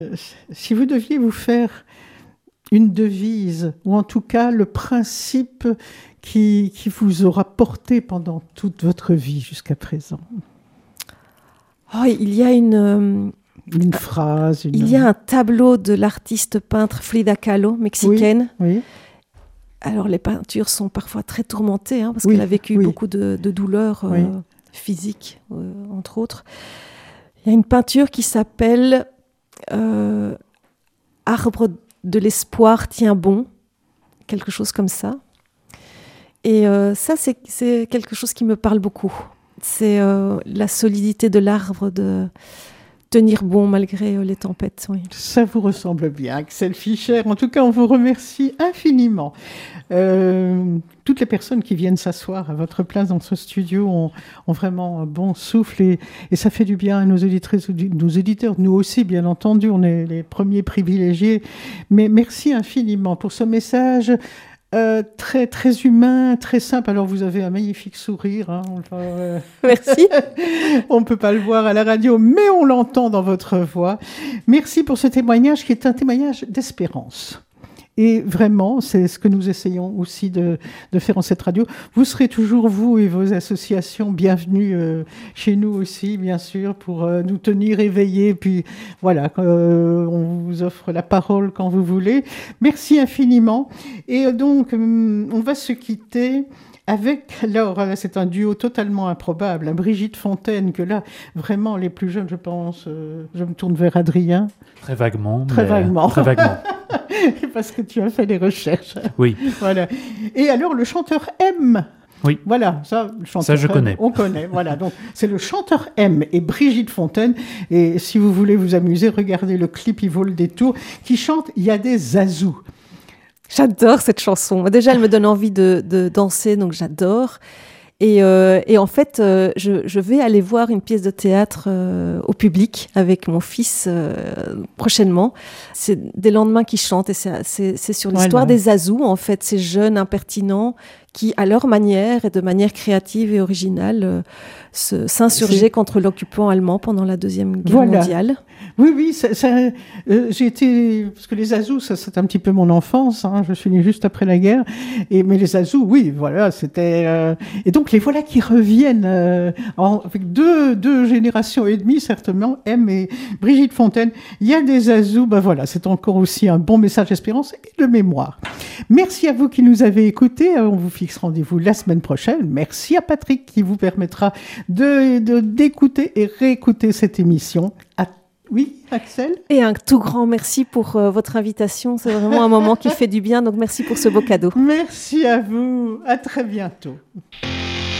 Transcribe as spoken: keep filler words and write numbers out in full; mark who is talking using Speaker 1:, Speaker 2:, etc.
Speaker 1: Si vous deviez vous faire une devise, ou en tout cas le principe qui, qui vous aura porté pendant toute votre vie jusqu'à présent.
Speaker 2: Oh, il y a une... Euh,
Speaker 1: une phrase. Une...
Speaker 2: Il y a un tableau de l'artiste peintre Frida Kahlo, mexicaine.
Speaker 1: Oui, oui.
Speaker 2: Alors les peintures sont parfois très tourmentées, hein, parce
Speaker 1: oui,
Speaker 2: qu'elle a vécu
Speaker 1: oui.
Speaker 2: beaucoup de, de douleurs euh,
Speaker 1: oui.
Speaker 2: physiques, euh, entre autres. Il y a une peinture qui s'appelle euh, « Arbre de l'espoir tient bon », quelque chose comme ça. Et euh, ça, c'est, c'est quelque chose qui me parle beaucoup. C'est euh, la solidité de l'arbre, de tenir bon malgré euh, les tempêtes. Oui.
Speaker 1: Ça vous ressemble bien, Axelle Fischer. En tout cas, on vous remercie infiniment. Euh, toutes les personnes qui viennent s'asseoir à votre place dans ce studio ont, ont vraiment un bon souffle et, et ça fait du bien à nos auditrices, nos auditeurs, nous aussi, bien entendu, on est les premiers privilégiés. Mais merci infiniment pour ce message. Euh, très, très humain, très simple. Alors, vous avez un magnifique sourire. Hein. Euh,
Speaker 2: Merci.
Speaker 1: On ne peut pas le voir à la radio, mais on l'entend dans votre voix. Merci pour ce témoignage qui est un témoignage d'espérance. Et vraiment, c'est ce que nous essayons aussi de, de faire en cette radio. Vous serez toujours, vous et vos associations, bienvenus euh, chez nous aussi, bien sûr, pour euh, nous tenir éveillés. Puis voilà, euh, on vous offre la parole quand vous voulez. Merci infiniment. Et donc, euh, on va se quitter avec, alors là, c'est un duo totalement improbable, hein, Brigitte Fontaine, que là, vraiment, les plus jeunes, je pense, euh, je me tourne vers Adrien.
Speaker 3: Très vaguement.
Speaker 1: Très
Speaker 3: mais
Speaker 1: vaguement.
Speaker 3: Très vaguement.
Speaker 1: Parce que tu as fait des recherches.
Speaker 3: Oui.
Speaker 1: Voilà. Et alors, le chanteur M.
Speaker 3: Oui.
Speaker 1: Voilà, ça, le chanteur
Speaker 3: ça je
Speaker 1: M,
Speaker 3: connais.
Speaker 1: On connaît, voilà. Donc, c'est le chanteur M et Brigitte Fontaine. Et si vous voulez vous amuser, regardez le clip, il vaut le détour, qui chante « Il y a des zazous ».
Speaker 2: J'adore cette chanson. Déjà, elle me donne envie de, de danser, donc j'adore. Et, euh, et en fait, euh, je, je vais aller voir une pièce de théâtre euh, au public avec mon fils euh, prochainement. C'est des lendemains qui chantent et c'est, c'est, c'est sur l'histoire
Speaker 1: voilà.
Speaker 2: des Zazous, en fait, ces jeunes impertinents qui, à leur manière et de manière créative et originale, euh, se, s'insurgeaient c'est... contre l'occupant allemand pendant la Deuxième Guerre
Speaker 1: voilà.
Speaker 2: mondiale.
Speaker 1: Oui, oui, ça, ça, euh, j'ai été... Parce que les Zazous, ça, c'est un petit peu mon enfance. Hein, je suis née juste après la guerre. Et, mais les Zazous, oui, voilà, c'était... Euh... Et donc, les voilà qui reviennent euh, en, avec deux, deux générations et demie, certainement, M et Brigitte Fontaine. Il y a des Zazous, ben voilà, c'est encore aussi un bon message d'espérance et de mémoire. Merci à vous qui nous avez écoutés. On vous fixe rendez-vous la semaine prochaine. Merci à Patrick qui vous permettra de, de, d'écouter et réécouter cette émission. À Oui, Axelle ?
Speaker 2: Et un tout grand merci pour euh, votre invitation. C'est vraiment un moment qui fait du bien. Donc, merci pour ce beau cadeau.
Speaker 1: Merci à vous. À très bientôt.